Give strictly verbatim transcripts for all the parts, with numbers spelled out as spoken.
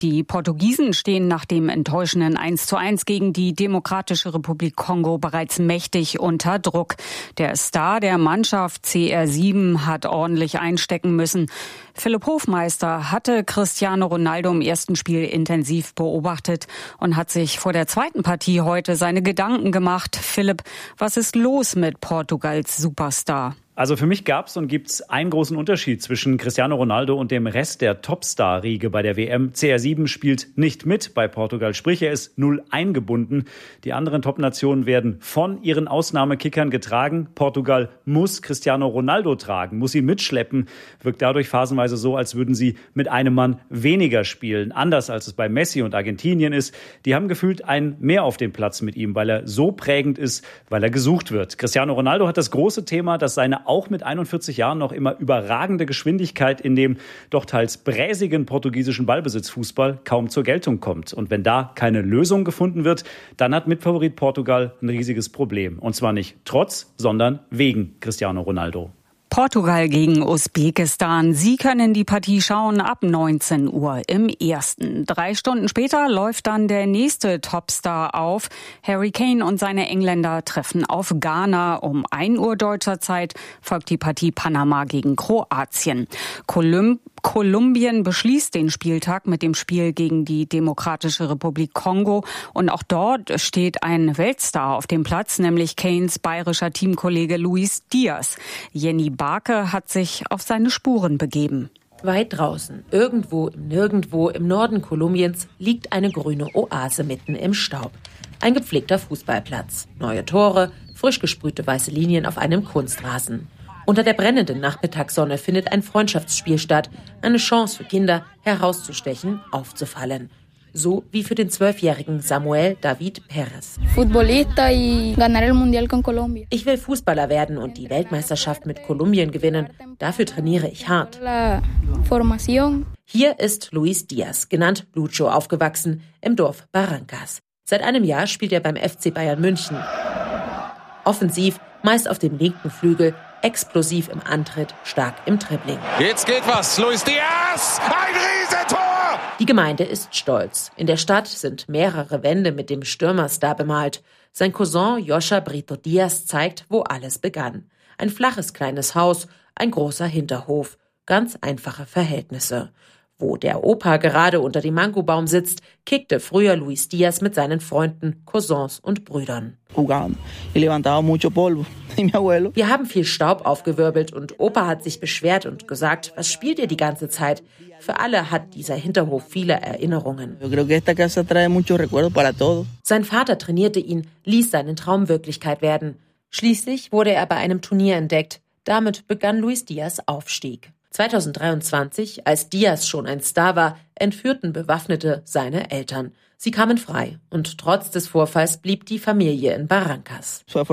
Die Portugiesen stehen nach dem enttäuschenden eins zu eins gegen die Demokratische Republik Kongo bereits mächtig unter Druck. Der Star der Mannschaft C R sieben hat ordentlich einstecken müssen. Philipp Hofmeister hatte Cristiano Ronaldo im ersten Spiel intensiv beobachtet und hat sich vor der zweiten Partie heute seine Gedanken gemacht. Philipp, was ist los mit Portugals Superstar? Also für mich gab es und gibt es einen großen Unterschied zwischen Cristiano Ronaldo und dem Rest der Topstar-Riege bei der W M. C R sieben spielt nicht mit bei Portugal, sprich er ist null eingebunden. Die anderen Top-Nationen werden von ihren Ausnahmekickern getragen. Portugal muss Cristiano Ronaldo tragen, muss ihn mitschleppen. Wirkt dadurch phasenweise so, als würden sie mit einem Mann weniger spielen. Anders als es bei Messi und Argentinien ist. Die haben gefühlt einen mehr auf dem Platz mit ihm, weil er so prägend ist, weil er gesucht wird. Cristiano Ronaldo hat das große Thema, dass seine auch mit einundvierzig Jahren noch immer überragende Geschwindigkeit in dem doch teils bräsigen portugiesischen Ballbesitzfußball kaum zur Geltung kommt. Und wenn da keine Lösung gefunden wird, dann hat Mitfavorit Portugal ein riesiges Problem. Und zwar nicht trotz, sondern wegen Cristiano Ronaldo. Portugal gegen Usbekistan. Sie können die Partie schauen ab neunzehn Uhr im Ersten. Drei Stunden später läuft dann der nächste Topstar auf. Harry Kane und seine Engländer treffen auf Ghana. Um ein Uhr deutscher Zeit folgt die Partie Panama gegen Kroatien. Kolum- Kolumbien beschließt den Spieltag mit dem Spiel gegen die Demokratische Republik Kongo. Und auch dort steht ein Weltstar auf dem Platz, nämlich Kanes bayerischer Teamkollege Luis Diaz. Jenny Barke hat sich auf seine Spuren begeben. Weit draußen, irgendwo im Nirgendwo im Norden Kolumbiens, liegt eine grüne Oase mitten im Staub. Ein gepflegter Fußballplatz, neue Tore, frisch gesprühte weiße Linien auf einem Kunstrasen. Unter der brennenden Nachmittagssonne findet ein Freundschaftsspiel statt, eine Chance für Kinder, herauszustechen, aufzufallen. So wie für den zwölfjährigen Samuel David Perez. Ich will Fußballer werden und die Weltmeisterschaft mit Kolumbien gewinnen. Dafür trainiere ich hart. Hier ist Luis Diaz, genannt Lucho, aufgewachsen, im Dorf Barrancas. Seit einem Jahr spielt er beim F C Bayern München. Offensiv, meist auf dem linken Flügel, explosiv im Antritt, stark im Dribbling. Jetzt geht was, Luis Diaz, ein Riesentor! Die Gemeinde ist stolz. In der Stadt sind mehrere Wände mit dem Stürmerstar bemalt. Sein Cousin Joscha Brito Diaz zeigt, wo alles begann. Ein flaches kleines Haus, ein großer Hinterhof, ganz einfache Verhältnisse. Wo der Opa gerade unter dem Mangobaum sitzt, kickte früher Luis Diaz mit seinen Freunden, Cousins und Brüdern. Wir haben viel Staub aufgewirbelt und Opa hat sich beschwert und gesagt, was spielt ihr die ganze Zeit? Für alle hat dieser Hinterhof viele Erinnerungen. Sein Vater trainierte ihn, ließ seinen Traum Wirklichkeit werden. Schließlich wurde er bei einem Turnier entdeckt. Damit begann Luis Diaz Aufstieg. zweitausenddreiundzwanzig, als Diaz schon ein Star war, entführten Bewaffnete seine Eltern. Sie kamen frei und trotz des Vorfalls blieb die Familie in Barrancas. Das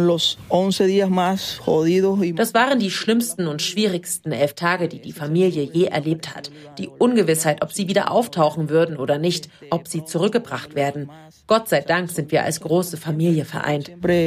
waren die schlimmsten und schwierigsten elf Tage, die die Familie je erlebt hat. Die Ungewissheit, ob sie wieder auftauchen würden oder nicht, ob sie zurückgebracht werden. Gott sei Dank sind wir als große Familie vereint,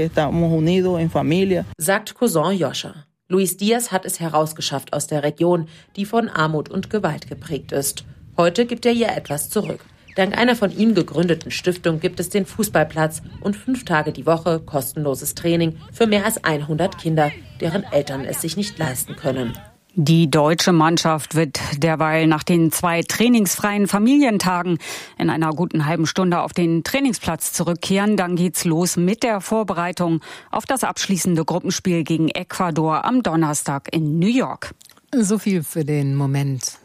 sagt Cousin Joscha. Luis Diaz hat es herausgeschafft aus der Region, die von Armut und Gewalt geprägt ist. Heute gibt er ihr etwas zurück. Dank einer von ihm gegründeten Stiftung gibt es den Fußballplatz und fünf Tage die Woche kostenloses Training für mehr als hundert Kinder, deren Eltern es sich nicht leisten können. Die deutsche Mannschaft wird derweil nach den zwei trainingsfreien Familientagen in einer guten halben Stunde auf den Trainingsplatz zurückkehren. Dann geht's los mit der Vorbereitung auf das abschließende Gruppenspiel gegen Ecuador am Donnerstag in New York. So viel für den Moment.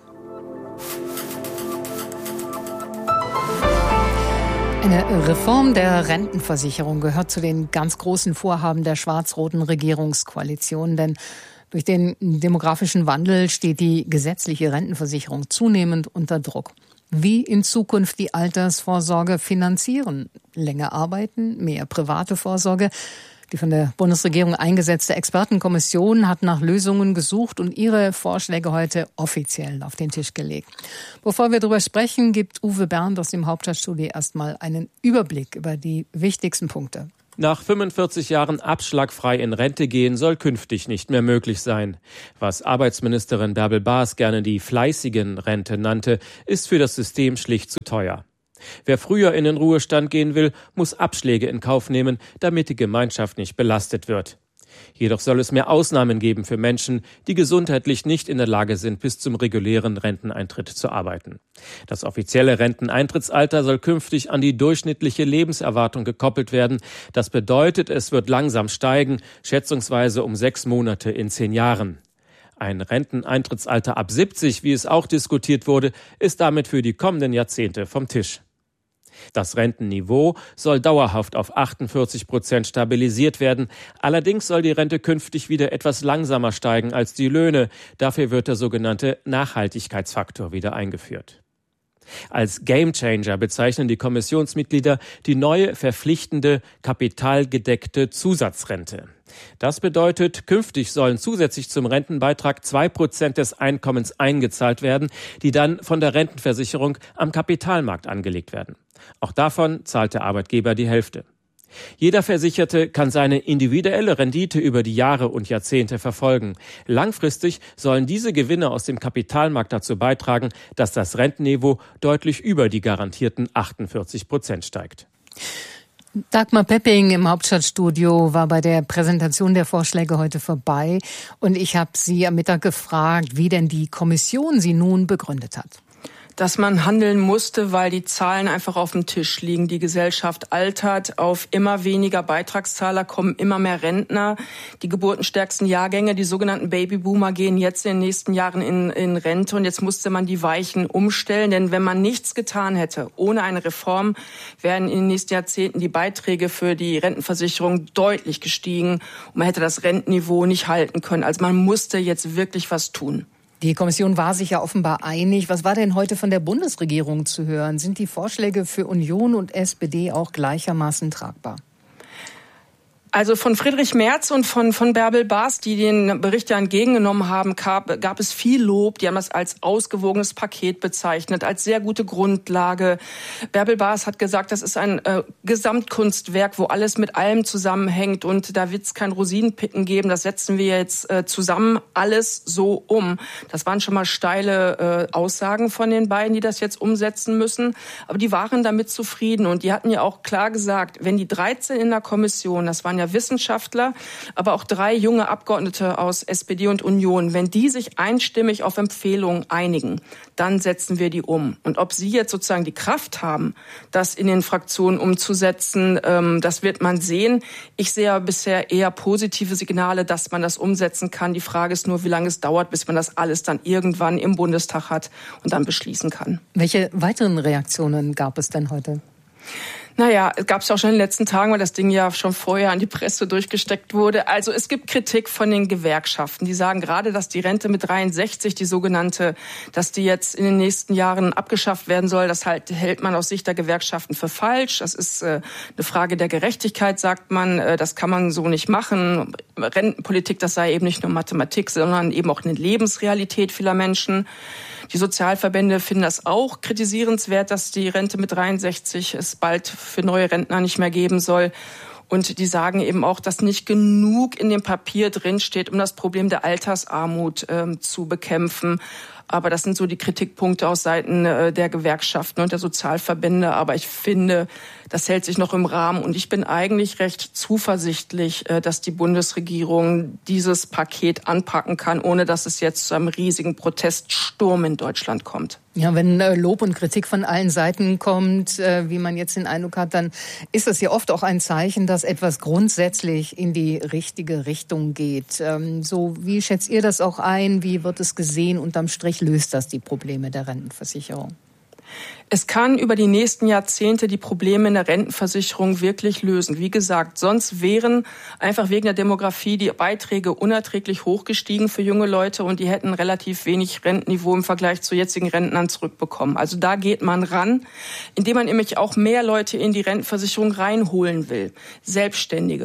Eine Reform der Rentenversicherung gehört zu den ganz großen Vorhaben der schwarz-roten Regierungskoalition, denn durch den demografischen Wandel steht die gesetzliche Rentenversicherung zunehmend unter Druck. Wie in Zukunft die Altersvorsorge finanzieren? Länger arbeiten, mehr private Vorsorge? Die von der Bundesregierung eingesetzte Expertenkommission hat nach Lösungen gesucht und ihre Vorschläge heute offiziell auf den Tisch gelegt. Bevor wir darüber sprechen, gibt Uwe Bernd aus dem Hauptstadtstudio erstmal einen Überblick über die wichtigsten Punkte. Nach fünfundvierzig Jahren abschlagfrei in Rente gehen soll künftig nicht mehr möglich sein. Was Arbeitsministerin Bärbel Baas gerne die fleißigen Rente nannte, ist für das System schlicht zu teuer. Wer früher in den Ruhestand gehen will, muss Abschläge in Kauf nehmen, damit die Gemeinschaft nicht belastet wird. Jedoch soll es mehr Ausnahmen geben für Menschen, die gesundheitlich nicht in der Lage sind, bis zum regulären Renteneintritt zu arbeiten. Das offizielle Renteneintrittsalter soll künftig an die durchschnittliche Lebenserwartung gekoppelt werden. Das bedeutet, es wird langsam steigen, schätzungsweise um sechs Monate in zehn Jahren. Ein Renteneintrittsalter ab siebzig, wie es auch diskutiert wurde, ist damit für die kommenden Jahrzehnte vom Tisch. Das Rentenniveau soll dauerhaft auf achtundvierzig Prozent stabilisiert werden. Allerdings soll die Rente künftig wieder etwas langsamer steigen als die Löhne. Dafür wird der sogenannte Nachhaltigkeitsfaktor wieder eingeführt. Als Gamechanger bezeichnen die Kommissionsmitglieder die neue verpflichtende kapitalgedeckte Zusatzrente. Das bedeutet, künftig sollen zusätzlich zum Rentenbeitrag zwei Prozent des Einkommens eingezahlt werden, die dann von der Rentenversicherung am Kapitalmarkt angelegt werden. Auch davon zahlt der Arbeitgeber die Hälfte. Jeder Versicherte kann seine individuelle Rendite über die Jahre und Jahrzehnte verfolgen. Langfristig sollen diese Gewinne aus dem Kapitalmarkt dazu beitragen, dass das Rentenniveau deutlich über die garantierten achtundvierzig Prozent steigt. Dagmar Pepping im Hauptstadtstudio war bei der Präsentation der Vorschläge heute vorbei. Und ich habe sie am Mittag gefragt, wie denn die Kommission sie nun begründet hat. Dass man handeln musste, weil die Zahlen einfach auf dem Tisch liegen. Die Gesellschaft altert, auf immer weniger Beitragszahler kommen immer mehr Rentner. Die geburtenstärksten Jahrgänge, die sogenannten Babyboomer, gehen jetzt in den nächsten Jahren in, in Rente. Und jetzt musste man die Weichen umstellen. Denn wenn man nichts getan hätte, ohne eine Reform, wären in den nächsten Jahrzehnten die Beiträge für die Rentenversicherung deutlich gestiegen. Und man hätte das Rentenniveau nicht halten können. Also man musste jetzt wirklich was tun. Die Kommission war sich ja offenbar einig. Was war denn heute von der Bundesregierung zu hören? Sind die Vorschläge für Union und S P D auch gleichermaßen tragbar? Also von Friedrich Merz und von, von Bärbel Baas, die den Bericht ja entgegengenommen haben, gab, gab es viel Lob. Die haben das als ausgewogenes Paket bezeichnet, als sehr gute Grundlage. Bärbel Baas hat gesagt, das ist ein äh, Gesamtkunstwerk, wo alles mit allem zusammenhängt und da wird es kein Rosinenpicken geben. Das setzen wir jetzt äh, zusammen alles so um. Das waren schon mal steile äh, Aussagen von den beiden, die das jetzt umsetzen müssen. Aber die waren damit zufrieden und die hatten ja auch klar gesagt, wenn die dreizehn in der Kommission, das waren ja Wissenschaftler, aber auch drei junge Abgeordnete aus S P D und Union. Wenn die sich einstimmig auf Empfehlungen einigen, dann setzen wir die um. Und ob sie jetzt sozusagen die Kraft haben, das in den Fraktionen umzusetzen, ähm, das wird man sehen. Ich sehe aber bisher eher positive Signale, dass man das umsetzen kann. Die Frage ist nur, wie lange es dauert, bis man das alles dann irgendwann im Bundestag hat und dann beschließen kann. Welche weiteren Reaktionen gab es denn heute? Naja, es gab es auch schon in den letzten Tagen, weil das Ding ja schon vorher an die Presse durchgesteckt wurde. Also es gibt Kritik von den Gewerkschaften. Die sagen gerade, dass die Rente mit dreiundsechzig, die sogenannte, dass die jetzt in den nächsten Jahren abgeschafft werden soll. Das halt, hält man aus Sicht der Gewerkschaften für falsch. Das ist äh, eine Frage der Gerechtigkeit, sagt man. Äh, das kann man so nicht machen. Rentenpolitik, das sei eben nicht nur Mathematik, sondern eben auch eine Lebensrealität vieler Menschen. Die Sozialverbände finden das auch kritisierenswert, dass die Rente mit dreiundsechzig es bald für neue Rentner nicht mehr geben soll. Und die sagen eben auch, dass nicht genug in dem Papier drinsteht, um das Problem der Altersarmut äh, zu bekämpfen. Aber das sind so die Kritikpunkte aus Seiten äh, der Gewerkschaften und der Sozialverbände. Aber ich finde, das hält sich noch im Rahmen. Und ich bin eigentlich recht zuversichtlich, äh, dass die Bundesregierung dieses Paket anpacken kann, ohne dass es jetzt zu einem riesigen Proteststurm in Deutschland kommt. Ja, wenn äh, Lob und Kritik von allen Seiten kommt, äh, wie man jetzt den Eindruck hat, dann ist das ja oft auch ein Zeichen, dass etwas grundsätzlich in die richtige Richtung geht. Ähm, so, wie schätzt ihr das auch ein? Wie wird es gesehen? Unterm Strich löst das die Probleme der Rentenversicherung? Es kann über die nächsten Jahrzehnte die Probleme in der Rentenversicherung wirklich lösen. Wie gesagt, sonst wären einfach wegen der Demografie die Beiträge unerträglich hoch gestiegen für junge Leute und die hätten relativ wenig Rentenniveau im Vergleich zu jetzigen Rentnern zurückbekommen. Also da geht man ran, indem man nämlich auch mehr Leute in die Rentenversicherung reinholen will. Selbstständige,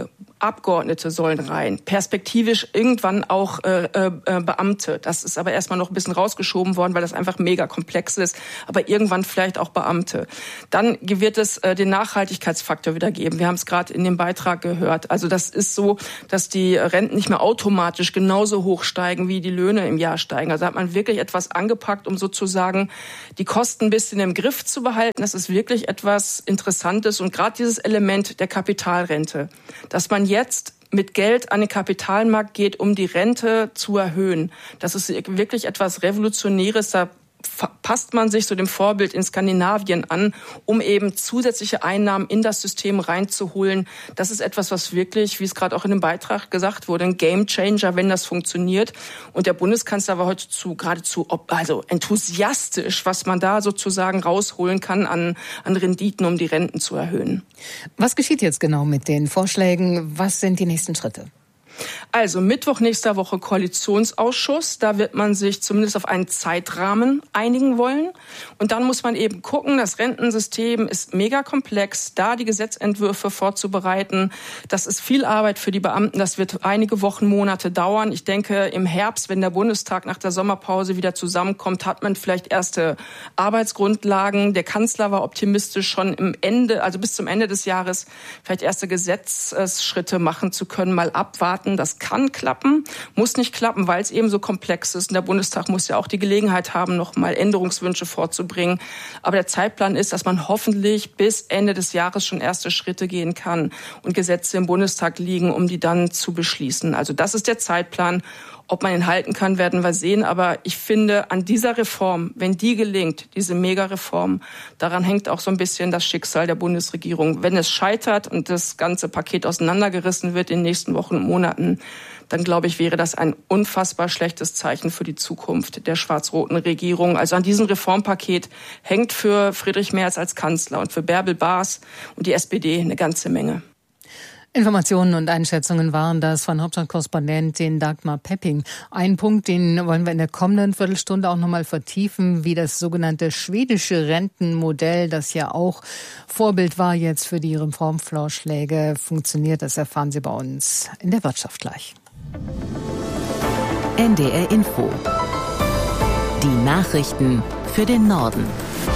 Abgeordnete sollen rein, perspektivisch irgendwann auch äh, äh, Beamte. Das ist aber erstmal noch ein bisschen rausgeschoben worden, weil das einfach mega komplex ist, aber irgendwann vielleicht auch Beamte. Dann wird es äh, den Nachhaltigkeitsfaktor wieder geben. Wir haben es gerade in dem Beitrag gehört. Also das ist so, dass die Renten nicht mehr automatisch genauso hoch steigen, wie die Löhne im Jahr steigen. Also hat man wirklich etwas angepackt, um sozusagen die Kosten ein bisschen im Griff zu behalten. Das ist wirklich etwas Interessantes und gerade dieses Element der Kapitalrente, dass man jetzt mit Geld an den Kapitalmarkt geht, um die Rente zu erhöhen. Das ist wirklich etwas Revolutionäres. Da passt man sich so dem Vorbild in Skandinavien an, um eben zusätzliche Einnahmen in das System reinzuholen. Das ist etwas, was wirklich, wie es gerade auch in dem Beitrag gesagt wurde, ein Gamechanger, wenn das funktioniert. Und der Bundeskanzler war heute zu, geradezu also enthusiastisch, was man da sozusagen rausholen kann an, an Renditen, um die Renten zu erhöhen. Was geschieht jetzt genau mit den Vorschlägen? Was sind die nächsten Schritte? Also Mittwoch nächster Woche Koalitionsausschuss. Da wird man sich zumindest auf einen Zeitrahmen einigen wollen. Und dann muss man eben gucken, das Rentensystem ist mega komplex. Da die Gesetzentwürfe vorzubereiten, das ist viel Arbeit für die Beamten. Das wird einige Wochen, Monate dauern. Ich denke, im Herbst, wenn der Bundestag nach der Sommerpause wieder zusammenkommt, hat man vielleicht erste Arbeitsgrundlagen. Der Kanzler war optimistisch, schon im Ende, also bis zum Ende des Jahres, vielleicht erste Gesetzesschritte machen zu können, mal abwarten. Das kann klappen, muss nicht klappen, weil es eben so komplex ist. Und der Bundestag muss ja auch die Gelegenheit haben, noch mal Änderungswünsche vorzubringen. Aber der Zeitplan ist, dass man hoffentlich bis Ende des Jahres schon erste Schritte gehen kann und Gesetze im Bundestag liegen, um die dann zu beschließen. Also das ist der Zeitplan. Ob man ihn halten kann, werden wir sehen. Aber ich finde, an dieser Reform, wenn die gelingt, diese Mega-Reform, daran hängt auch so ein bisschen das Schicksal der Bundesregierung. Wenn es scheitert und das ganze Paket auseinandergerissen wird in den nächsten Wochen und Monaten, dann glaube ich, wäre das ein unfassbar schlechtes Zeichen für die Zukunft der schwarz-roten Regierung. Also an diesem Reformpaket hängt für Friedrich Merz als Kanzler und für Bärbel Baas und die S P D eine ganze Menge. Informationen und Einschätzungen waren das von Hauptstadtkorrespondentin Dagmar Pepping. Ein Punkt, den wollen wir in der kommenden Viertelstunde auch nochmal vertiefen, wie das sogenannte schwedische Rentenmodell, das ja auch Vorbild war jetzt für die Reformvorschläge, funktioniert. Das erfahren Sie bei uns in der Wirtschaft gleich. N D R Info. Die Nachrichten für den Norden.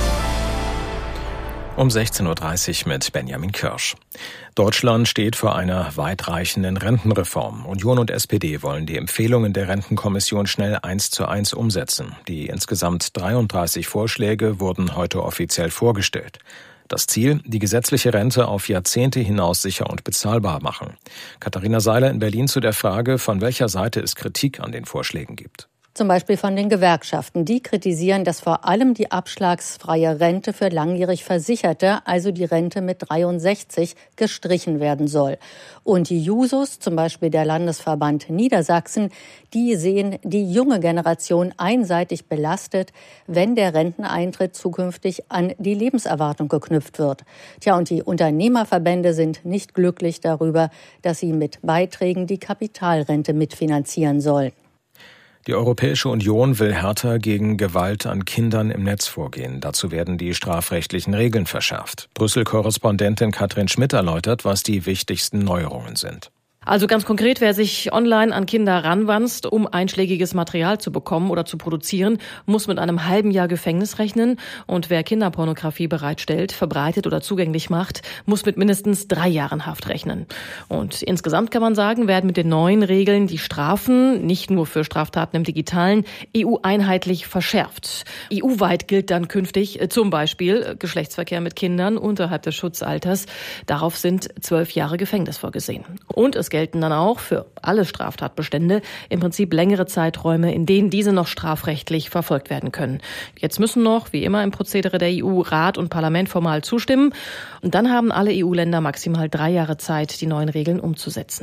Um sechzehn Uhr dreißig mit Benjamin Kirsch. Deutschland steht vor einer weitreichenden Rentenreform. Union und S P D wollen die Empfehlungen der Rentenkommission schnell eins zu eins umsetzen. Die insgesamt dreiunddreißig Vorschläge wurden heute offiziell vorgestellt. Das Ziel, die gesetzliche Rente auf Jahrzehnte hinaus sicher und bezahlbar machen. Katharina Seiler in Berlin zu der Frage, von welcher Seite es Kritik an den Vorschlägen gibt. Zum Beispiel von den Gewerkschaften. Die kritisieren, dass vor allem die abschlagsfreie Rente für langjährig Versicherte, also die Rente mit dreiundsechzig, gestrichen werden soll. Und die Jusos, zum Beispiel der Landesverband Niedersachsen, die sehen die junge Generation einseitig belastet, wenn der Renteneintritt zukünftig an die Lebenserwartung geknüpft wird. Tja, und die Unternehmerverbände sind nicht glücklich darüber, dass sie mit Beiträgen die Kapitalrente mitfinanzieren sollen. Die Europäische Union will härter gegen Gewalt an Kindern im Netz vorgehen. Dazu werden die strafrechtlichen Regeln verschärft. Brüssel-Korrespondentin Katrin Schmidt erläutert, was die wichtigsten Neuerungen sind. Also ganz konkret, wer sich online an Kinder ranwanzt, um einschlägiges Material zu bekommen oder zu produzieren, muss mit einem halben Jahr Gefängnis rechnen. Und wer Kinderpornografie bereitstellt, verbreitet oder zugänglich macht, muss mit mindestens drei Jahren Haft rechnen. Und insgesamt kann man sagen, werden mit den neuen Regeln die Strafen, nicht nur für Straftaten im Digitalen, E U-einheitlich verschärft. E U-weit gilt dann künftig zum Beispiel Geschlechtsverkehr mit Kindern unterhalb des Schutzalters. Darauf sind zwölf Jahre Gefängnis vorgesehen. Und es gelten dann auch für alle Straftatbestände im Prinzip längere Zeiträume, in denen diese noch strafrechtlich verfolgt werden können. Jetzt müssen noch, wie immer im Prozedere der E U, Rat und Parlament formal zustimmen. Und dann haben alle E U-Länder maximal drei Jahre Zeit, die neuen Regeln umzusetzen.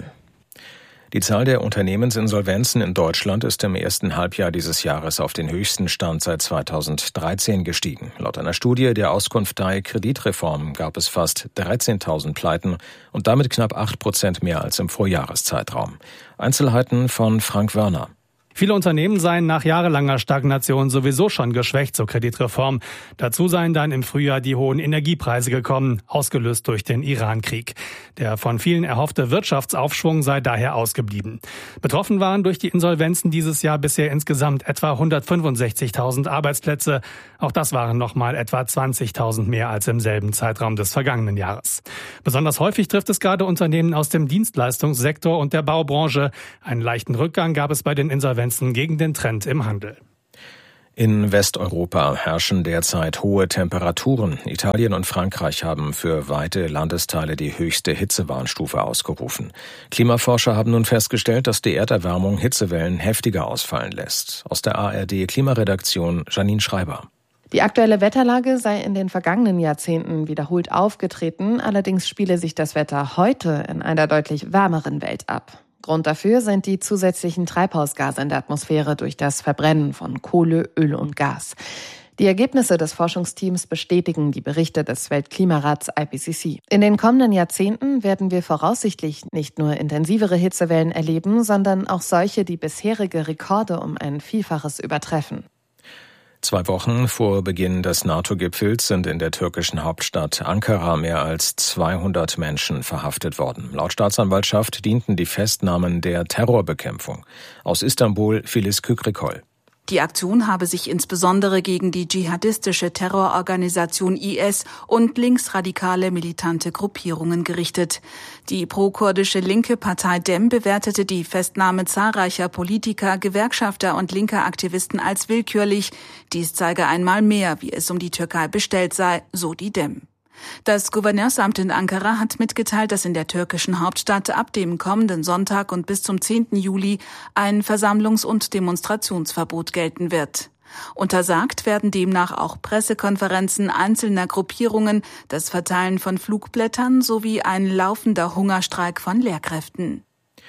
Die Zahl der Unternehmensinsolvenzen in Deutschland ist im ersten Halbjahr dieses Jahres auf den höchsten Stand seit zweitausenddreizehn gestiegen. Laut einer Studie der Auskunft D A I Kreditreform gab es fast dreizehntausend Pleiten und damit knapp acht Prozent mehr als im Vorjahreszeitraum. Einzelheiten von Frank Wörner. Viele Unternehmen seien nach jahrelanger Stagnation sowieso schon geschwächt zur Kreditreform. Dazu seien dann im Frühjahr die hohen Energiepreise gekommen, ausgelöst durch den Iran-Krieg. Der von vielen erhoffte Wirtschaftsaufschwung sei daher ausgeblieben. Betroffen waren durch die Insolvenzen dieses Jahr bisher insgesamt etwa hundertfünfundsechzigtausend Arbeitsplätze. Auch das waren nochmal etwa zwanzigtausend mehr als im selben Zeitraum des vergangenen Jahres. Besonders häufig trifft es gerade Unternehmen aus dem Dienstleistungssektor und der Baubranche. Einen leichten Rückgang gab es bei den Insolvenzen gegen den Trend im Handel. In Westeuropa herrschen derzeit hohe Temperaturen. Italien und Frankreich haben für weite Landesteile die höchste Hitzewarnstufe ausgerufen. Klimaforscher haben nun festgestellt, dass die Erderwärmung Hitzewellen heftiger ausfallen lässt. Aus der A R D-Klimaredaktion Janine Schreiber. Die aktuelle Wetterlage sei in den vergangenen Jahrzehnten wiederholt aufgetreten. Allerdings spiele sich das Wetter heute in einer deutlich wärmeren Welt ab. Grund dafür sind die zusätzlichen Treibhausgase in der Atmosphäre durch das Verbrennen von Kohle, Öl und Gas. Die Ergebnisse des Forschungsteams bestätigen die Berichte des Weltklimarats I P C C. In den kommenden Jahrzehnten werden wir voraussichtlich nicht nur intensivere Hitzewellen erleben, sondern auch solche, die bisherige Rekorde um ein Vielfaches übertreffen. Zwei Wochen vor Beginn des NATO-Gipfels sind in der türkischen Hauptstadt Ankara mehr als zweihundert Menschen verhaftet worden. Laut Staatsanwaltschaft dienten die Festnahmen der Terrorbekämpfung. Aus Istanbul Filiz Kükrikol. Die Aktion habe sich insbesondere gegen die dschihadistische Terrororganisation I S und linksradikale militante Gruppierungen gerichtet. Die pro-kurdische linke Partei D E M bewertete die Festnahme zahlreicher Politiker, Gewerkschafter und linker Aktivisten als willkürlich. Dies zeige einmal mehr, wie es um die Türkei bestellt sei, so die D E M. Das Gouverneursamt in Ankara hat mitgeteilt, dass in der türkischen Hauptstadt ab dem kommenden Sonntag und bis zum zehnten Juli ein Versammlungs- und Demonstrationsverbot gelten wird. Untersagt werden demnach auch Pressekonferenzen einzelner Gruppierungen, das Verteilen von Flugblättern sowie ein laufender Hungerstreik von Lehrkräften.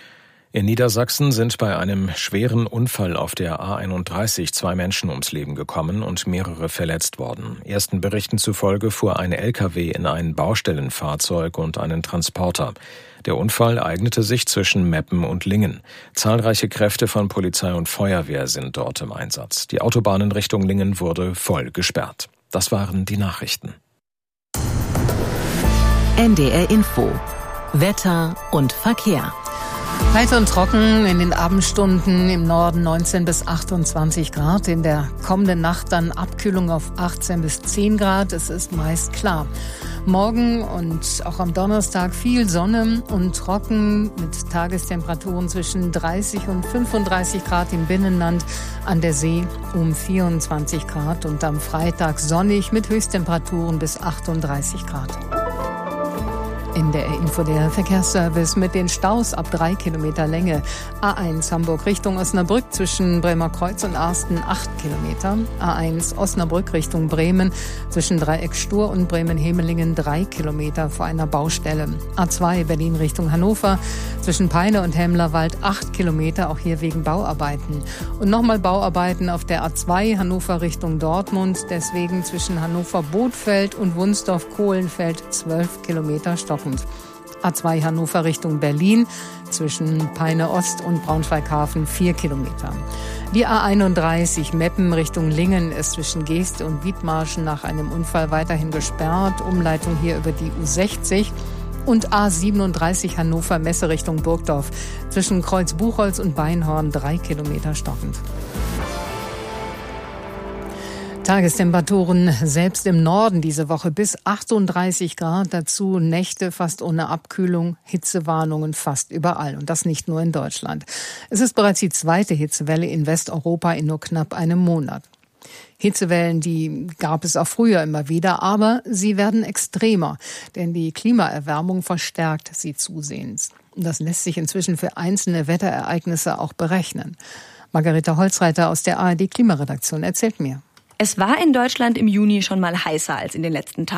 In Niedersachsen sind bei einem schweren Unfall auf der A einunddreißig zwei Menschen ums Leben gekommen und mehrere verletzt worden. Ersten Berichten zufolge fuhr ein L K W in ein Baustellenfahrzeug und einen Transporter. Der Unfall eignete sich zwischen Meppen und Lingen. Zahlreiche Kräfte von Polizei und Feuerwehr sind dort im Einsatz. Die Autobahn in Richtung Lingen wurde voll gesperrt. Das waren die Nachrichten. N D R Info. Wetter und Verkehr. Heiß und trocken, in den Abendstunden im Norden neunzehn bis achtundzwanzig Grad. In der kommenden Nacht dann Abkühlung auf achtzehn bis zehn Grad. Es ist meist klar. Morgen und auch am Donnerstag viel Sonne und trocken mit Tagestemperaturen zwischen dreißig und fünfunddreißig Grad im Binnenland, an der See um vierundzwanzig Grad und am Freitag sonnig mit Höchsttemperaturen bis achtunddreißig Grad. In der Info der Verkehrsservice mit den Staus ab drei Kilometer Länge. A eins Hamburg Richtung Osnabrück zwischen Bremerkreuz und Arsten acht Kilometer. A eins Osnabrück Richtung Bremen zwischen Dreieck Stur und Bremen-Hemelingen drei Kilometer vor einer Baustelle. A zwei Berlin Richtung Hannover zwischen Peine und Hemlerwald acht Kilometer, auch hier wegen Bauarbeiten. Und nochmal Bauarbeiten auf der A zwei Hannover Richtung Dortmund, deswegen zwischen Hannover-Bothfeld und Wunsdorf-Kohlenfeld zwölf Kilometer stoppen. A zwei Hannover Richtung Berlin zwischen Peine Ost und Braunschweighafen vier Kilometer. Die A einunddreißig Meppen Richtung Lingen ist zwischen Geest und Wiedmarschen nach einem Unfall weiterhin gesperrt. Umleitung hier über die U sechzig. Und A siebenunddreißig Hannover Messe Richtung Burgdorf zwischen Kreuz Buchholz und Beinhorn drei Kilometer stockend. Tagestemperaturen selbst im Norden diese Woche bis achtunddreißig Grad, dazu Nächte fast ohne Abkühlung, Hitzewarnungen fast überall und das nicht nur in Deutschland. Es ist bereits die zweite Hitzewelle in Westeuropa in nur knapp einem Monat. Hitzewellen, die gab es auch früher immer wieder, aber sie werden extremer, denn die Klimaerwärmung verstärkt sie zusehends. Das lässt sich inzwischen für einzelne Wetterereignisse auch berechnen. Margareta Holzreiter aus der A R D-Klimaredaktion erzählt mir. Es war in Deutschland im Juni schon mal heißer als in den letzten Tagen.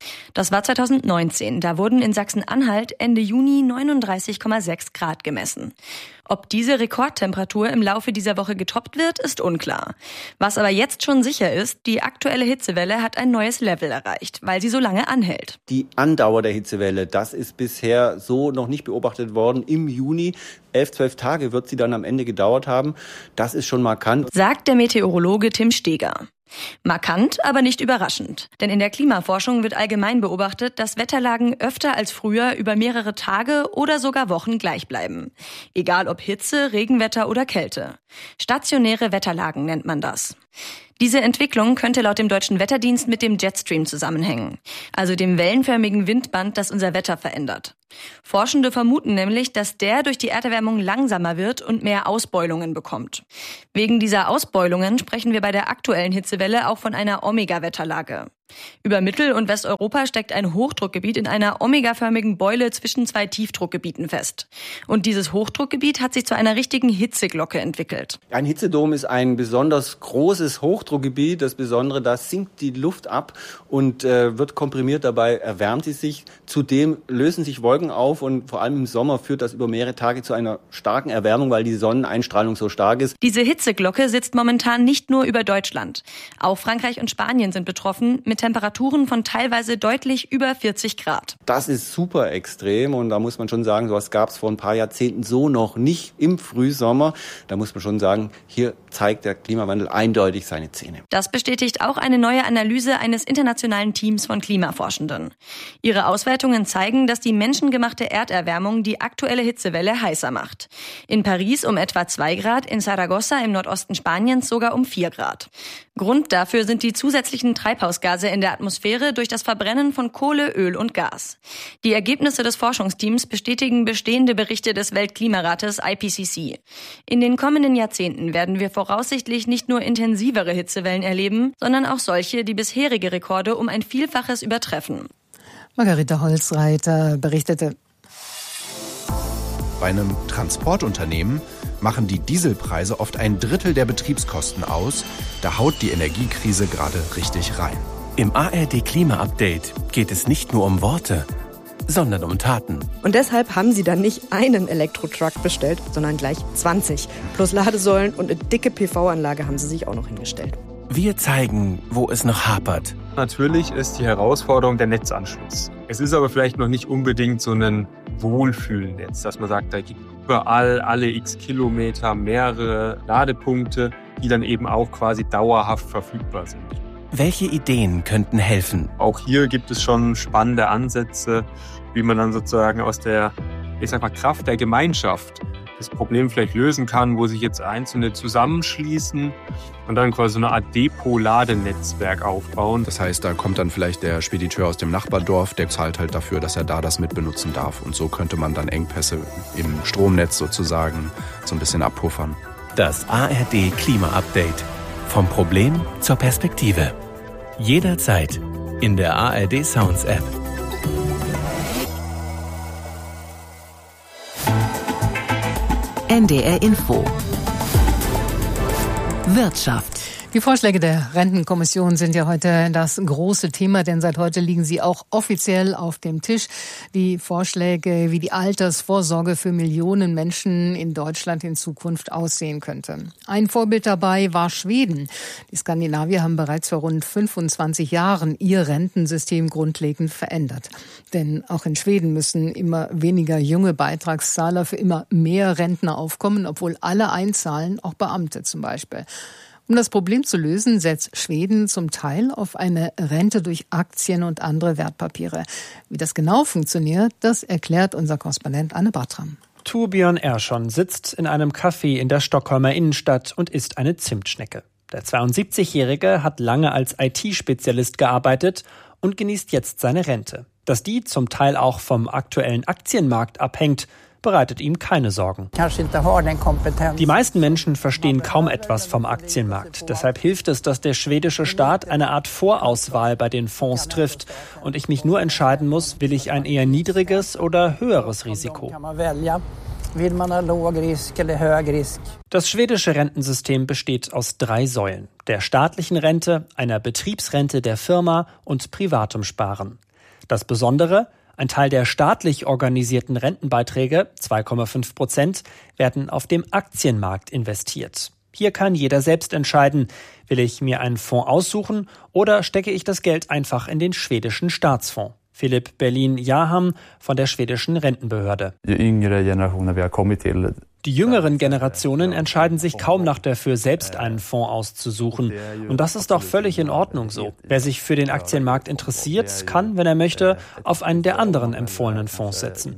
Das war zweitausendneunzehn. Da wurden in Sachsen-Anhalt Ende Juni neununddreißig Komma sechs Grad gemessen. Ob diese Rekordtemperatur im Laufe dieser Woche getoppt wird, ist unklar. Was aber jetzt schon sicher ist, die aktuelle Hitzewelle hat ein neues Level erreicht, weil sie so lange anhält. Die Andauer der Hitzewelle, das ist bisher so noch nicht beobachtet worden. Im Juni, elf, zwölf Tage wird sie dann am Ende gedauert haben. Das ist schon markant, sagt der Meteorologe Tim Steger. Markant, aber nicht überraschend. Denn in der Klimaforschung wird allgemein beobachtet, dass Wetterlagen öfter als früher über mehrere Tage oder sogar Wochen gleich bleiben. Egal ob Hitze, Regenwetter oder Kälte. Stationäre Wetterlagen nennt man das. Diese Entwicklung könnte laut dem Deutschen Wetterdienst mit dem Jetstream zusammenhängen, also dem wellenförmigen Windband, das unser Wetter verändert. Forschende vermuten nämlich, dass der durch die Erderwärmung langsamer wird und mehr Ausbeulungen bekommt. Wegen dieser Ausbeulungen sprechen wir bei der aktuellen Hitzewelle auch von einer Omega-Wetterlage. Über Mittel- und Westeuropa steckt ein Hochdruckgebiet in einer omegaförmigen Beule zwischen zwei Tiefdruckgebieten fest. Und dieses Hochdruckgebiet hat sich zu einer richtigen Hitzeglocke entwickelt. Ein Hitzedom ist ein besonders großes Hochdruckgebiet. Das Besondere, da sinkt die Luft ab und äh, wird komprimiert. Dabei erwärmt sie sich. Zudem lösen sich Wolken auf und vor allem im Sommer führt das über mehrere Tage zu einer starken Erwärmung, weil die Sonneneinstrahlung so stark ist. Diese Hitzeglocke sitzt momentan nicht nur über Deutschland. Auch Frankreich und Spanien sind betroffen, mit Temperaturen von teilweise deutlich über vierzig Grad. Das ist super extrem und da muss man schon sagen, sowas gab es vor ein paar Jahrzehnten so noch nicht im Frühsommer. Da muss man schon sagen, hier zeigt der Klimawandel eindeutig seine Zähne. Das bestätigt auch eine neue Analyse eines internationalen Teams von Klimaforschenden. Ihre Auswertungen zeigen, dass die menschengemachte Erderwärmung die aktuelle Hitzewelle heißer macht. In Paris um etwa zwei Grad, in Saragossa im Nordosten Spaniens sogar um vier Grad. Grund dafür sind die zusätzlichen Treibhausgase in der Atmosphäre durch das Verbrennen von Kohle, Öl und Gas. Die Ergebnisse des Forschungsteams bestätigen bestehende Berichte des Weltklimarates I P C C. In den kommenden Jahrzehnten werden wir voraussichtlich nicht nur intensivere Hitzewellen erleben, sondern auch solche, die bisherige Rekorde um ein Vielfaches übertreffen. Margarete Holzreiter berichtete. Bei einem Transportunternehmen machen die Dieselpreise oft ein Drittel der Betriebskosten aus. Da haut die Energiekrise gerade richtig rein. Im A R D Klima-Update geht es nicht nur um Worte, sondern um Taten. Und deshalb haben sie dann nicht einen Elektro-Truck bestellt, sondern gleich zwanzig. Plus Ladesäulen und eine dicke P V-Anlage haben sie sich auch noch hingestellt. Wir zeigen, wo es noch hapert. Natürlich ist die Herausforderung der Netzanschluss. Es ist aber vielleicht noch nicht unbedingt so ein Wohlfühlnetz, dass man sagt, da gibt überall alle x Kilometer mehrere Ladepunkte, die dann eben auch quasi dauerhaft verfügbar sind. Welche Ideen könnten helfen? Auch hier gibt es schon spannende Ansätze, wie man dann sozusagen aus der, ich sag mal, Kraft der Gemeinschaft das Problem vielleicht lösen kann, wo sich jetzt Einzelne zusammenschließen und dann quasi so eine Art Depot-Ladenetzwerk aufbauen. Das heißt, da kommt dann vielleicht der Spediteur aus dem Nachbardorf, der zahlt halt dafür, dass er da das mitbenutzen darf. Und so könnte man dann Engpässe im Stromnetz sozusagen so ein bisschen abpuffern. Das A R D Klima-Update. Vom Problem zur Perspektive. Jederzeit in der A R D Sounds App. N D R Info. Wirtschaft. Die Vorschläge der Rentenkommission sind ja heute das große Thema, denn seit heute liegen sie auch offiziell auf dem Tisch. Die Vorschläge, wie die Altersvorsorge für Millionen Menschen in Deutschland in Zukunft aussehen könnte. Ein Vorbild dabei war Schweden. Die Skandinavier haben bereits vor rund fünfundzwanzig Jahren ihr Rentensystem grundlegend verändert. Denn auch in Schweden müssen immer weniger junge Beitragszahler für immer mehr Rentner aufkommen, obwohl alle einzahlen, auch Beamte zum Beispiel. Um das Problem zu lösen, setzt Schweden zum Teil auf eine Rente durch Aktien und andere Wertpapiere. Wie das genau funktioniert, das erklärt unser Korrespondent Anne Bartram. Torbjörn Ersson sitzt in einem Café in der Stockholmer Innenstadt und isst eine Zimtschnecke. Der zweiundsiebzigjährige hat lange als I T-Spezialist gearbeitet und genießt jetzt seine Rente. Dass die zum Teil auch vom aktuellen Aktienmarkt abhängt, bereitet ihm keine Sorgen. Die meisten Menschen verstehen kaum etwas vom Aktienmarkt. Deshalb hilft es, dass der schwedische Staat eine Art Vorauswahl bei den Fonds trifft und ich mich nur entscheiden muss, will ich ein eher niedriges oder höheres Risiko. Das schwedische Rentensystem besteht aus drei Säulen: der staatlichen Rente, einer Betriebsrente der Firma und privatem Sparen. Das Besondere: Ein Teil der staatlich organisierten Rentenbeiträge, zwei Komma fünf Prozent, werden auf dem Aktienmarkt investiert. Hier kann jeder selbst entscheiden, will ich mir einen Fonds aussuchen oder stecke ich das Geld einfach in den schwedischen Staatsfonds. Philipp Berlin-Jaham von der schwedischen Rentenbehörde. Die jüngeren Generationen entscheiden sich kaum noch dafür, selbst einen Fonds auszusuchen. Und das ist auch völlig in Ordnung so. Wer sich für den Aktienmarkt interessiert, kann, wenn er möchte, auf einen der anderen empfohlenen Fonds setzen.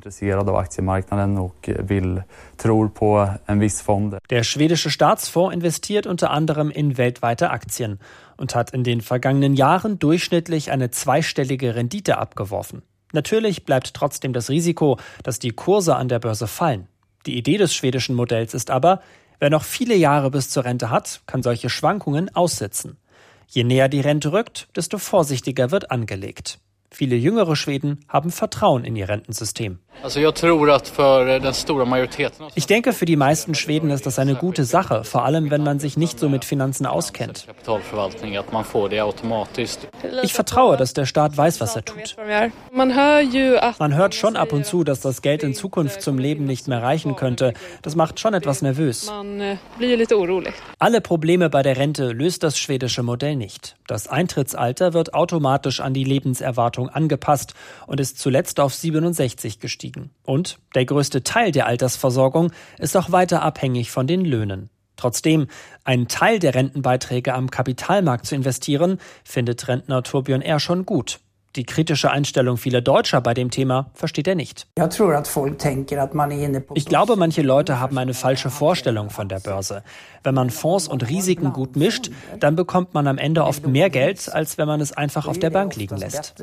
Der schwedische Staatsfonds investiert unter anderem in weltweite Aktien und hat in den vergangenen Jahren durchschnittlich eine zweistellige Rendite abgeworfen. Natürlich bleibt trotzdem das Risiko, dass die Kurse an der Börse fallen. Die Idee des schwedischen Modells ist aber, wer noch viele Jahre bis zur Rente hat, kann solche Schwankungen aussitzen. Je näher die Rente rückt, desto vorsichtiger wird angelegt. Viele jüngere Schweden haben Vertrauen in ihr Rentensystem. Ich denke, für die meisten Schweden ist das eine gute Sache, vor allem wenn man sich nicht so mit Finanzen auskennt. Ich vertraue, dass der Staat weiß, was er tut. Man hört schon ab und zu, dass das Geld in Zukunft zum Leben nicht mehr reichen könnte. Das macht schon etwas nervös. Alle Probleme bei der Rente löst das schwedische Modell nicht. Das Eintrittsalter wird automatisch an die Lebenserwartung angepasst und ist zuletzt auf siebenundsechzig gestiegen. Und der größte Teil der Altersversorgung ist auch weiter abhängig von den Löhnen. Trotzdem, einen Teil der Rentenbeiträge am Kapitalmarkt zu investieren, findet Rentner Torbjörn R. schon gut. Die kritische Einstellung vieler Deutscher bei dem Thema versteht er nicht. Ich glaube, manche Leute haben eine falsche Vorstellung von der Börse. Wenn man Fonds und Risiken gut mischt, dann bekommt man am Ende oft mehr Geld, als wenn man es einfach auf der Bank liegen lässt.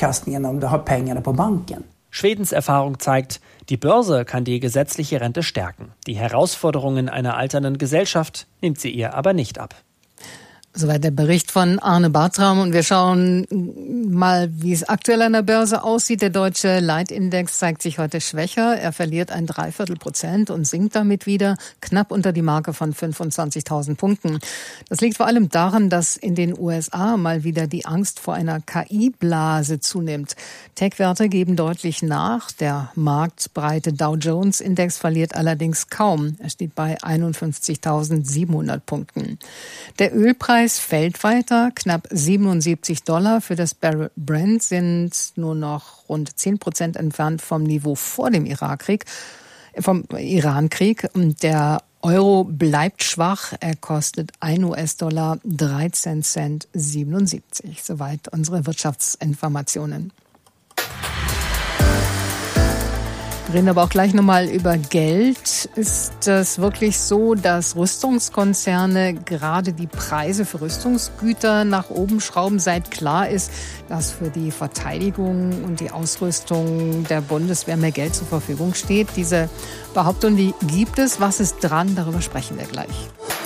Schwedens Erfahrung zeigt, die Börse kann die gesetzliche Rente stärken. Die Herausforderungen einer alternden Gesellschaft nimmt sie ihr aber nicht ab. Soweit der Bericht von Arne Bartram und wir schauen mal, wie es aktuell an der Börse aussieht. Der deutsche Leitindex zeigt sich heute schwächer. Er verliert ein Dreiviertel Prozent und sinkt damit wieder knapp unter die Marke von fünfundzwanzigtausend Punkten. Das liegt vor allem daran, dass in den U S A mal wieder die Angst vor einer K I-Blase zunimmt. Tech-Werte geben deutlich nach. Der marktbreite Dow Jones Index verliert allerdings kaum. Er steht bei einundfünfzigtausendsiebenhundert Punkten. Der Ölpreis fällt weiter. Knapp siebenundsiebzig Dollar für das Barrel Brent sind nur noch rund zehn Prozent entfernt vom Niveau vor dem Irakkrieg, vom Irankrieg. Der Euro bleibt schwach. Er kostet ein US-Dollar dreizehn Cent siebenundsiebzig. Soweit unsere Wirtschaftsinformationen. Wir reden aber auch gleich nochmal über Geld. Ist es wirklich so, dass Rüstungskonzerne gerade die Preise für Rüstungsgüter nach oben schrauben, seit klar ist, dass für die Verteidigung und die Ausrüstung der Bundeswehr mehr Geld zur Verfügung steht? Diese Behauptung, die gibt es. Was ist dran? Darüber sprechen wir gleich.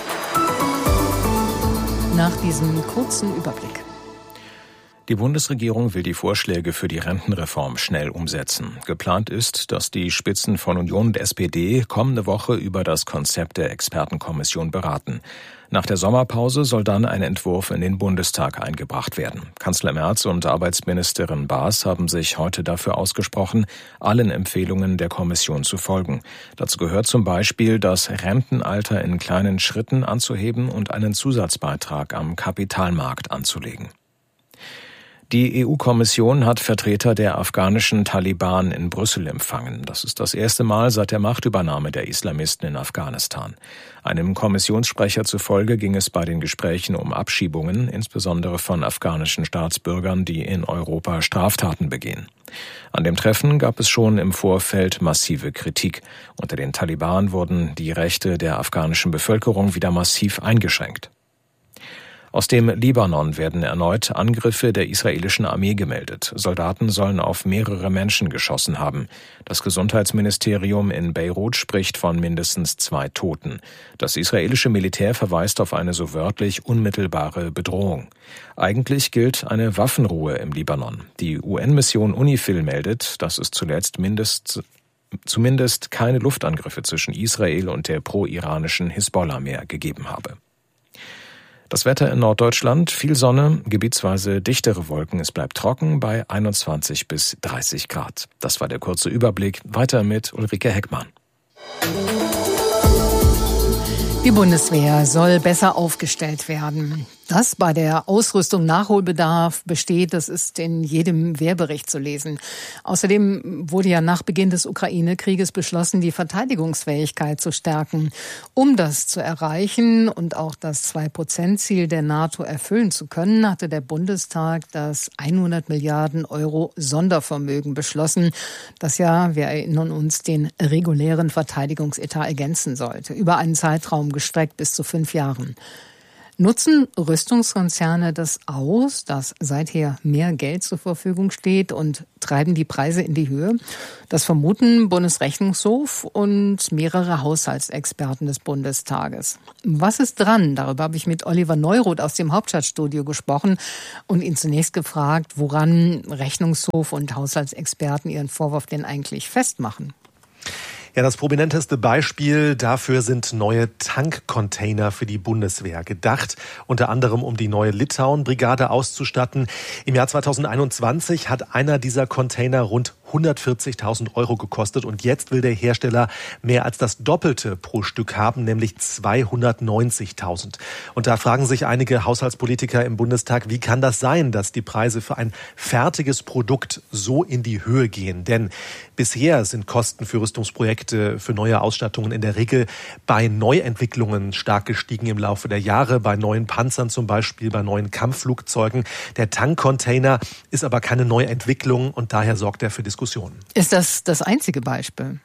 Nach diesem kurzen Überblick. Die Bundesregierung will die Vorschläge für die Rentenreform schnell umsetzen. Geplant ist, dass die Spitzen von Union und S P D kommende Woche über das Konzept der Expertenkommission beraten. Nach der Sommerpause soll dann ein Entwurf in den Bundestag eingebracht werden. Kanzler Merz und Arbeitsministerin Baas haben sich heute dafür ausgesprochen, allen Empfehlungen der Kommission zu folgen. Dazu gehört zum Beispiel, das Rentenalter in kleinen Schritten anzuheben und einen Zusatzbeitrag am Kapitalmarkt anzulegen. Die E U-Kommission hat Vertreter der afghanischen Taliban in Brüssel empfangen. Das ist das erste Mal seit der Machtübernahme der Islamisten in Afghanistan. Einem Kommissionssprecher zufolge ging es bei den Gesprächen um Abschiebungen, insbesondere von afghanischen Staatsbürgern, die in Europa Straftaten begehen. An dem Treffen gab es schon im Vorfeld massive Kritik. Unter den Taliban wurden die Rechte der afghanischen Bevölkerung wieder massiv eingeschränkt. Aus dem Libanon werden erneut Angriffe der israelischen Armee gemeldet. Soldaten sollen auf mehrere Menschen geschossen haben. Das Gesundheitsministerium in Beirut spricht von mindestens zwei Toten. Das israelische Militär verweist auf eine so wörtlich unmittelbare Bedrohung. Eigentlich gilt eine Waffenruhe im Libanon. Die U N-Mission UNIFIL meldet, dass es zuletzt mindest, zumindest keine Luftangriffe zwischen Israel und der pro-iranischen Hisbollah mehr gegeben habe. Das Wetter in Norddeutschland, viel Sonne, gebietsweise dichtere Wolken. Es bleibt trocken bei einundzwanzig bis dreißig Grad. Das war der kurze Überblick. Weiter mit Ulrike Heckmann. Die Bundeswehr soll besser aufgestellt werden. Dass bei der Ausrüstung Nachholbedarf besteht, das ist in jedem Wehrbericht zu lesen. Außerdem wurde ja nach Beginn des Ukraine-Krieges beschlossen, die Verteidigungsfähigkeit zu stärken. Um das zu erreichen und auch das zwei Prozent Ziel der NATO erfüllen zu können, hatte der Bundestag das hundert Milliarden Euro Sondervermögen beschlossen, das ja, wir erinnern uns, den regulären Verteidigungsetat ergänzen sollte. Über einen Zeitraum gestreckt bis zu fünf Jahren. Nutzen Rüstungskonzerne das aus, dass seither mehr Geld zur Verfügung steht, und treiben die Preise in die Höhe? Das vermuten Bundesrechnungshof und mehrere Haushaltsexperten des Bundestages. Was ist dran? Darüber habe ich mit Oliver Neuroth aus dem Hauptstadtstudio gesprochen und ihn zunächst gefragt, woran Rechnungshof und Haushaltsexperten ihren Vorwurf denn eigentlich festmachen. Ja, das prominenteste Beispiel dafür sind neue Tankcontainer für die Bundeswehr. Gedacht unter anderem, um die neue Litauen-Brigade auszustatten. Im Jahr zweitausendeinundzwanzig hat einer dieser Container rund hundertvierzigtausend Euro gekostet, und jetzt will der Hersteller mehr als das Doppelte pro Stück haben, nämlich zweihundertneunzigtausend. Und da fragen sich einige Haushaltspolitiker im Bundestag, wie kann das sein, dass die Preise für ein fertiges Produkt so in die Höhe gehen? Denn bisher sind Kosten für Rüstungsprojekte, für neue Ausstattungen in der Regel bei Neuentwicklungen stark gestiegen im Laufe der Jahre, bei neuen Panzern zum Beispiel, bei neuen Kampfflugzeugen. Der Tankcontainer ist aber keine Neuentwicklung, und daher sorgt er für Diskussionen. Ist das das einzige Beispiel?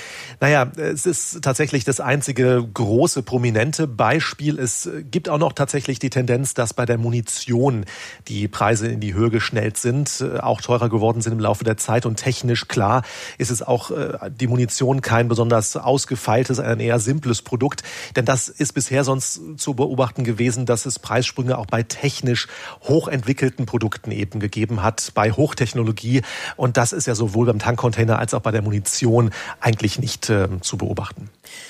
Naja, es ist tatsächlich das einzige große, prominente Beispiel. Es gibt auch noch tatsächlich die Tendenz, dass bei der Munition die Preise in die Höhe geschnellt sind, auch teurer geworden sind im Laufe der Zeit. Und technisch, klar, ist es auch die Munition kein besonders ausgefeiltes, ein eher simples Produkt. Denn das ist bisher sonst zu beobachten gewesen, dass es Preissprünge auch bei technisch hochentwickelten Produkten eben gegeben hat, bei Hochtechnologie. Und das ist ja sowohl beim Tankcontainer als auch bei der Munition eigentlich nicht zu beobachten.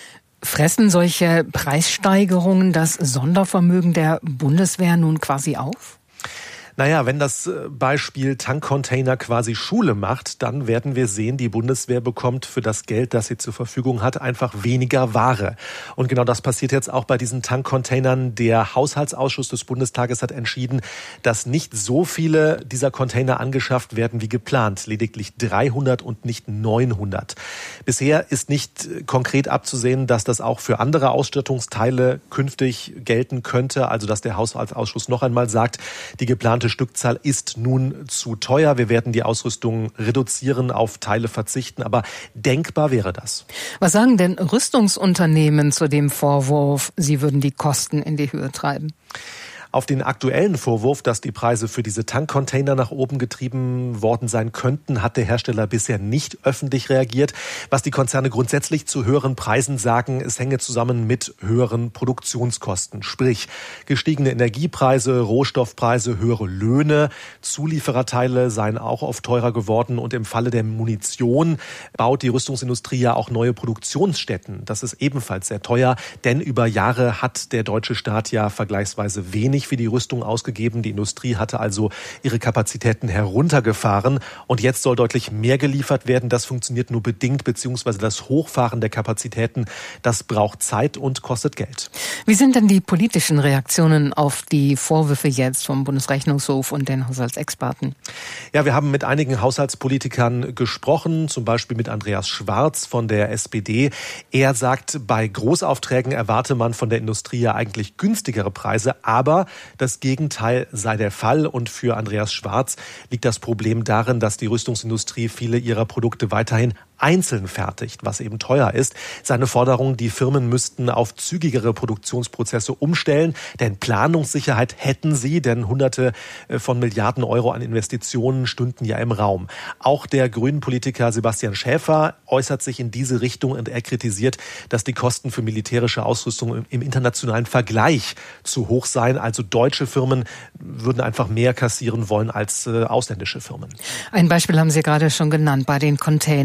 Fressen solche Preissteigerungen das Sondervermögen der Bundeswehr nun quasi auf? Naja, wenn das Beispiel Tankcontainer quasi Schule macht, dann werden wir sehen, die Bundeswehr bekommt für das Geld, das sie zur Verfügung hat, einfach weniger Ware. Und genau das passiert jetzt auch bei diesen Tankcontainern. Der Haushaltsausschuss des Bundestages hat entschieden, dass nicht so viele dieser Container angeschafft werden wie geplant. Lediglich dreihundert und nicht neunhundert. Bisher ist nicht konkret abzusehen, dass das auch für andere Ausstattungsteile künftig gelten könnte. Also dass der Haushaltsausschuss noch einmal sagt, die geplante Stückzahl ist nun zu teuer. Wir werden die Ausrüstung reduzieren, auf Teile verzichten, aber denkbar wäre das. Was sagen denn Rüstungsunternehmen zu dem Vorwurf, sie würden die Kosten in die Höhe treiben? Auf den aktuellen Vorwurf, dass die Preise für diese Tankcontainer nach oben getrieben worden sein könnten, hat der Hersteller bisher nicht öffentlich reagiert. Was die Konzerne grundsätzlich zu höheren Preisen sagen, es hänge zusammen mit höheren Produktionskosten. Sprich, gestiegene Energiepreise, Rohstoffpreise, höhere Löhne, Zuliefererteile seien auch oft teurer geworden. Und im Falle der Munition baut die Rüstungsindustrie ja auch neue Produktionsstätten. Das ist ebenfalls sehr teuer, denn über Jahre hat der deutsche Staat ja vergleichsweise wenig für die Rüstung ausgegeben. Die Industrie hatte also ihre Kapazitäten heruntergefahren, und jetzt soll deutlich mehr geliefert werden. Das funktioniert nur bedingt, beziehungsweise das Hochfahren der Kapazitäten, das braucht Zeit und kostet Geld. Wie sind denn die politischen Reaktionen auf die Vorwürfe jetzt vom Bundesrechnungshof und den Haushaltsexperten? Ja, wir haben mit einigen Haushaltspolitikern gesprochen, zum Beispiel mit Andreas Schwarz von der S P D. Er sagt, bei Großaufträgen erwarte man von der Industrie ja eigentlich günstigere Preise, aber das Gegenteil sei der Fall. Und für Andreas Schwarz liegt das Problem darin, dass die Rüstungsindustrie viele ihrer Produkte weiterhin einzeln fertigt, was eben teuer ist. Seine Forderung, die Firmen müssten auf zügigere Produktionsprozesse umstellen, denn Planungssicherheit hätten sie, denn Hunderte von Milliarden Euro an Investitionen stünden ja im Raum. Auch der Grünen-Politiker Sebastian Schäfer äußert sich in diese Richtung, und er kritisiert, dass die Kosten für militärische Ausrüstung im internationalen Vergleich zu hoch seien. Also deutsche Firmen würden einfach mehr kassieren wollen als äh, ausländische Firmen. Ein Beispiel haben Sie gerade schon genannt bei den Containern.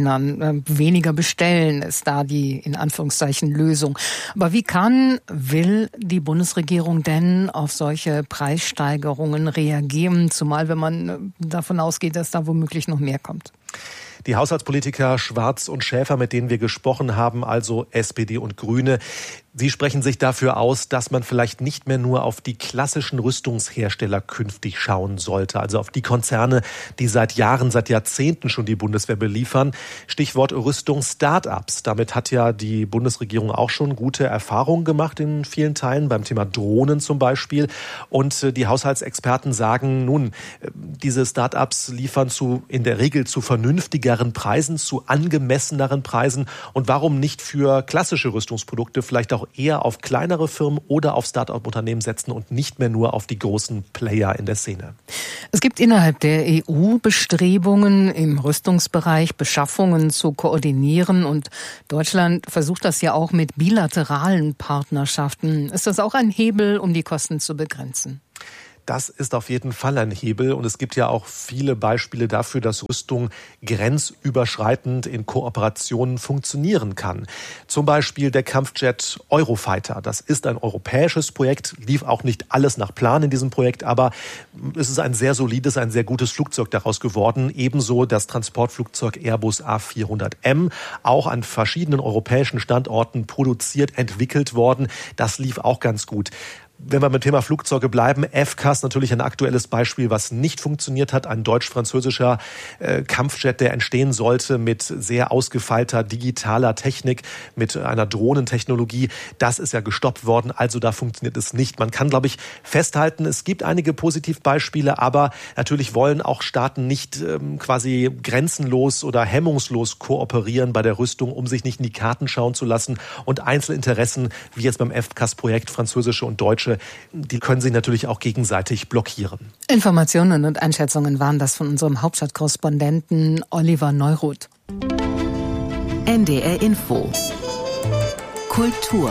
weniger bestellen ist da die, in Anführungszeichen, Lösung. Aber wie kann, will die Bundesregierung denn auf solche Preissteigerungen reagieren, zumal wenn man davon ausgeht, dass da womöglich noch mehr kommt? Die Haushaltspolitiker Schwarz und Schäfer, mit denen wir gesprochen haben, also S P D und Grüne, sie sprechen sich dafür aus, dass man vielleicht nicht mehr nur auf die klassischen Rüstungshersteller künftig schauen sollte, also auf die Konzerne, die seit Jahren, seit Jahrzehnten schon die Bundeswehr beliefern. Stichwort Rüstungs-Startups. Damit hat ja die Bundesregierung auch schon gute Erfahrungen gemacht in vielen Teilen, beim Thema Drohnen zum Beispiel. Und die Haushaltsexperten sagen, nun, diese Startups liefern zu, in der Regel zu vernünftigeren Preisen, zu angemesseneren Preisen. Und warum nicht für klassische Rüstungsprodukte vielleicht auch eher auf kleinere Firmen oder auf Start-up-Unternehmen setzen und nicht mehr nur auf die großen Player in der Szene? Es gibt innerhalb der E U Bestrebungen, im Rüstungsbereich Beschaffungen zu koordinieren. Und Deutschland versucht das ja auch mit bilateralen Partnerschaften. Ist das auch ein Hebel, um die Kosten zu begrenzen? Das ist auf jeden Fall ein Hebel und es gibt ja auch viele Beispiele dafür, dass Rüstung grenzüberschreitend in Kooperationen funktionieren kann. Zum Beispiel der Kampfjet Eurofighter. Das ist ein europäisches Projekt, lief auch nicht alles nach Plan in diesem Projekt, aber es ist ein sehr solides, ein sehr gutes Flugzeug daraus geworden. Ebenso das Transportflugzeug Airbus A vierhundert M, auch an verschiedenen europäischen Standorten produziert, entwickelt worden. Das lief auch ganz gut. Wenn wir beim Thema Flugzeuge bleiben, F C A S natürlich ein aktuelles Beispiel, was nicht funktioniert hat. Ein deutsch-französischer äh, Kampfjet, der entstehen sollte mit sehr ausgefeilter digitaler Technik, mit einer Drohnentechnologie. Das ist ja gestoppt worden, also da funktioniert es nicht. Man kann, glaube ich, festhalten, es gibt einige Positivbeispiele, aber natürlich wollen auch Staaten nicht ähm, quasi grenzenlos oder hemmungslos kooperieren bei der Rüstung, um sich nicht in die Karten schauen zu lassen. Und Einzelinteressen, wie jetzt beim F C A S-Projekt, französische und deutsche, die können sich natürlich auch gegenseitig blockieren. Informationen und Einschätzungen waren das von unserem Hauptstadtkorrespondenten Oliver Neuroth. N D R Info. Kultur.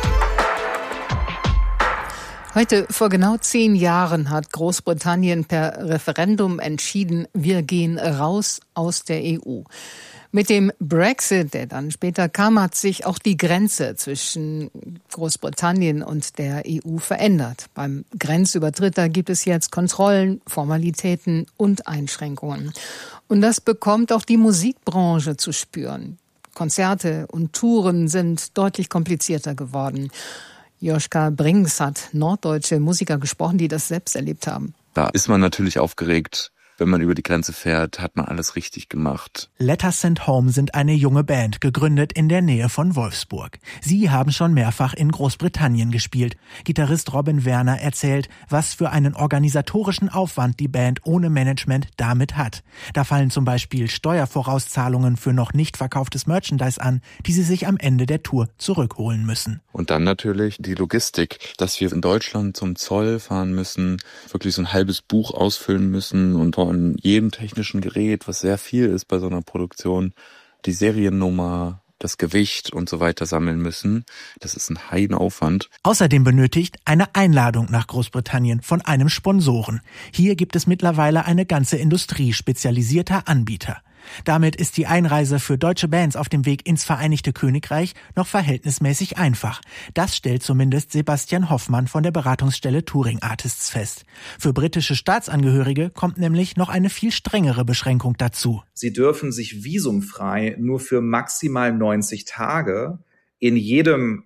Heute vor genau zehn Jahren hat Großbritannien per Referendum entschieden, wir gehen raus aus der E U. Mit dem Brexit, der dann später kam, hat sich auch die Grenze zwischen Großbritannien und der E U verändert. Beim Grenzübertritt, da gibt es jetzt Kontrollen, Formalitäten und Einschränkungen. Und das bekommt auch die Musikbranche zu spüren. Konzerte und Touren sind deutlich komplizierter geworden. Joschka Brings hat norddeutsche Musiker gesprochen, die das selbst erlebt haben. Da ist man natürlich aufgeregt. Wenn man über die Grenze fährt, hat man alles richtig gemacht. Letters Sent Home sind eine junge Band, gegründet in der Nähe von Wolfsburg. Sie haben schon mehrfach in Großbritannien gespielt. Gitarrist Robin Werner erzählt, was für einen organisatorischen Aufwand die Band ohne Management damit hat. Da fallen zum Beispiel Steuervorauszahlungen für noch nicht verkauftes Merchandise an, die sie sich am Ende der Tour zurückholen müssen. Und dann natürlich die Logistik, dass wir in Deutschland zum Zoll fahren müssen, wirklich so ein halbes Buch ausfüllen müssen und von jedem technischen Gerät, was sehr viel ist bei so einer Produktion, die Seriennummer, das Gewicht und so weiter sammeln müssen. Das ist ein Heidenaufwand. Außerdem benötigt eine Einladung nach Großbritannien von einem Sponsoren. Hier gibt es mittlerweile eine ganze Industrie spezialisierter Anbieter. Damit ist die Einreise für deutsche Bands auf dem Weg ins Vereinigte Königreich noch verhältnismäßig einfach. Das stellt zumindest Sebastian Hoffmann von der Beratungsstelle Touring Artists fest. Für britische Staatsangehörige kommt nämlich noch eine viel strengere Beschränkung dazu. Sie dürfen sich visumfrei nur für maximal neunzig Tage in jedem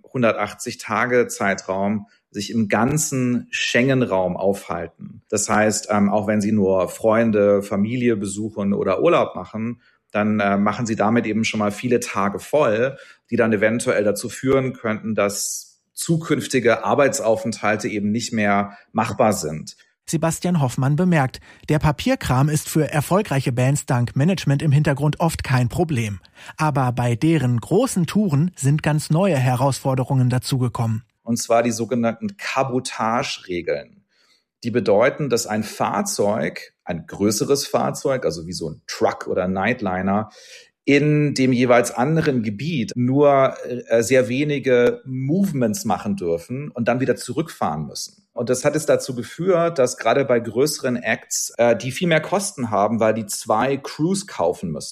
hundertachtzig-Tage-Zeitraum sich im ganzen Schengen-Raum aufhalten. Das heißt, ähm, auch wenn Sie nur Freunde, Familie besuchen oder Urlaub machen, dann äh, machen Sie damit eben schon mal viele Tage voll, die dann eventuell dazu führen könnten, dass zukünftige Arbeitsaufenthalte eben nicht mehr machbar sind. Sebastian Hoffmann bemerkt, der Papierkram ist für erfolgreiche Bands dank Management im Hintergrund oft kein Problem. Aber bei deren großen Touren sind ganz neue Herausforderungen dazugekommen. Und zwar die sogenannten Kabotage-Regeln. Die bedeuten, dass ein Fahrzeug, ein größeres Fahrzeug, also wie so ein Truck oder Nightliner, in dem jeweils anderen Gebiet nur äh, sehr wenige Movements machen dürfen und dann wieder zurückfahren müssen. Und das hat es dazu geführt, dass gerade bei größeren Acts äh, die viel mehr Kosten haben, weil die zwei Crews kaufen müssen.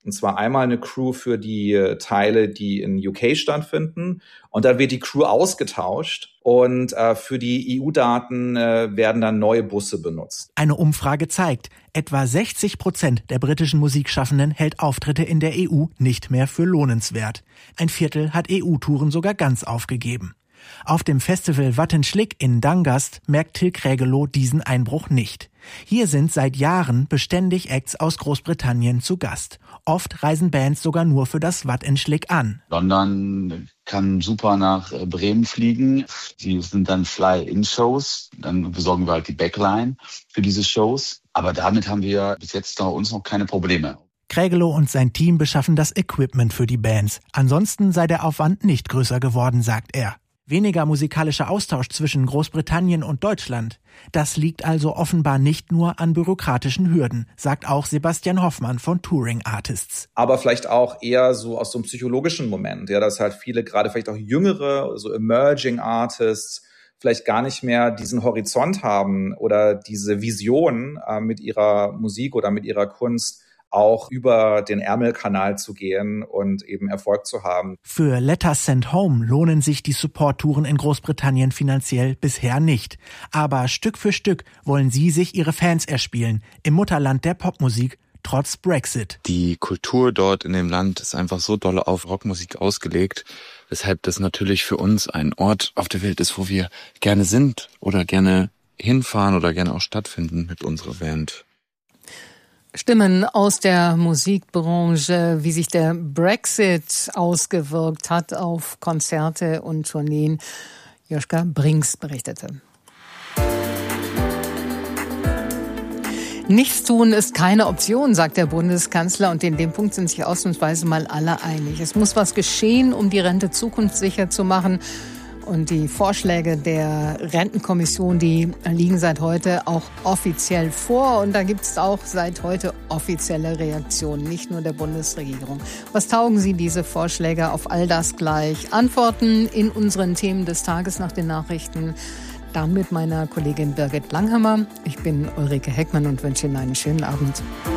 Und zwar einmal eine Crew für die Teile, die in U K stattfinden. Und dann wird die Crew ausgetauscht. Und äh, für die E U-Daten äh, werden dann neue Busse benutzt. Eine Umfrage zeigt, etwa sechzig Prozent der britischen Musikschaffenden hält Auftritte in der E U nicht mehr für lohnenswert. Ein Viertel hat E U-Touren sogar ganz aufgegeben. Auf dem Festival Wat 'n Schlick in Dangast merkt Till Krägelow diesen Einbruch nicht. Hier sind seit Jahren beständig Acts aus Großbritannien zu Gast. Oft reisen Bands sogar nur für das Wat 'n Schlick an. London kann super nach Bremen fliegen. Die sind dann Fly-In-Shows. Dann besorgen wir halt die Backline für diese Shows. Aber damit haben wir bis jetzt bei uns noch keine Probleme. Krägelow und sein Team beschaffen das Equipment für die Bands. Ansonsten sei der Aufwand nicht größer geworden, sagt er. Weniger musikalischer Austausch zwischen Großbritannien und Deutschland. Das liegt also offenbar nicht nur an bürokratischen Hürden, sagt auch Sebastian Hoffmann von Touring Artists. Aber vielleicht auch eher so aus so einem psychologischen Moment, ja, dass halt viele, gerade vielleicht auch jüngere, so Emerging Artists, vielleicht gar nicht mehr diesen Horizont haben oder diese Vision äh, mit ihrer Musik oder mit ihrer Kunst auch über den Ärmelkanal zu gehen und eben Erfolg zu haben. Für Letters Sent Home lohnen sich die Support-Touren in Großbritannien finanziell bisher nicht. Aber Stück für Stück wollen sie sich ihre Fans erspielen, im Mutterland der Popmusik, trotz Brexit. Die Kultur dort in dem Land ist einfach so doll auf Rockmusik ausgelegt, weshalb das natürlich für uns ein Ort auf der Welt ist, wo wir gerne sind oder gerne hinfahren oder gerne auch stattfinden mit unserer Band. Stimmen aus der Musikbranche, wie sich der Brexit ausgewirkt hat auf Konzerte und Tourneen. Joschka Brinks berichtete. Nichts tun ist keine Option, sagt der Bundeskanzler. Und in dem Punkt sind sich ausnahmsweise mal alle einig. Es muss was geschehen, um die Rente zukunftssicher zu machen. Und die Vorschläge der Rentenkommission, die liegen seit heute auch offiziell vor. Und da gibt es auch seit heute offizielle Reaktionen, nicht nur der Bundesregierung. Was taugen Sie, diese Vorschläge? Auf all das gleich Antworten in unseren Themen des Tages nach den Nachrichten. Dann mit meiner Kollegin Birgit Langhammer. Ich bin Ulrike Heckmann und wünsche Ihnen einen schönen Abend.